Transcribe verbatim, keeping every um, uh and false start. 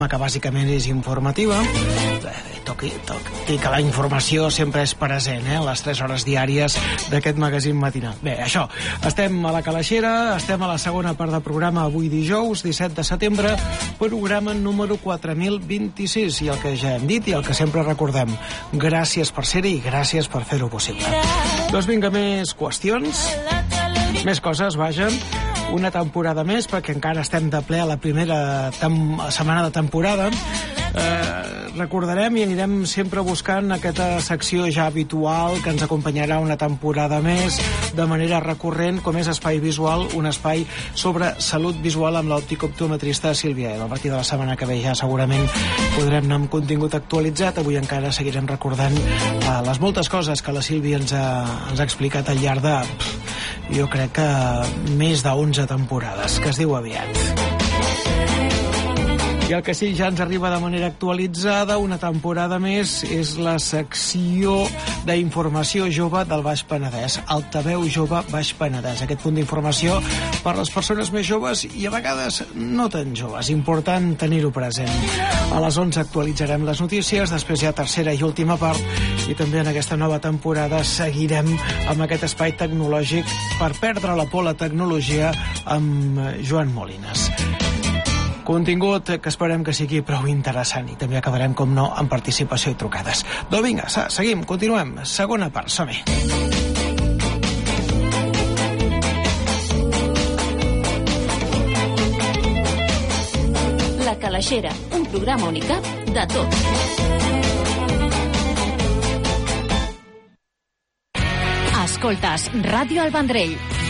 que bàsicament és informativa. Toqui, toqui, que la informació sempre és present, eh? Les tres hores diàries d'aquest magazín matinal. Bé, això, estem a la Calaixera, estem a la segona part del programa avui dijous, disset de setembre, programa número quatre mil vint-i-sis, i el que ja hem dit i el que sempre recordem, gràcies per ser-hi i gràcies per fer-ho possible. Doncs vinga, més qüestions, més coses, vaja. Una temporada més, perquè encara estem de ple a la primera setmana de temporada. Eh, recordarem i anirem sempre buscant aquesta secció ja habitual que ens acompanyarà una temporada més de manera recurrent, com és Espai Visual, un espai sobre salut visual amb l'òptic-optometrista Sílvia. A partir de la setmana que ve ja segurament podrem anar amb contingut actualitzat. Avui encara seguirem recordant eh, les moltes coses que la Sílvia ens ha, ens ha explicat al llarg de, jo crec que més d'onze temporades, que es diu aviat. I el que sí, ja ens arriba de manera actualitzada, una temporada més, és la secció d'informació jove del Baix Penedès, Altaveu Jove Baix Penedès. Aquest punt d'informació per les persones més joves i a vegades no tan joves. Important tenir-ho present. A les onze actualitzarem les notícies, després hi ha tercera i última part, i també en aquesta nova temporada seguirem amb aquest espai tecnològic per perdre la por a la tecnologia amb Joan Molines. Contingut que esperem que sigui prou interessant, i també acabarem, com no, amb participació i trucades. Doncs vinga, seguim, continuem. Segona part, som-hi. La Calaixera, un programa Unicap de tot. Escoltes Ràdio El Vendrell,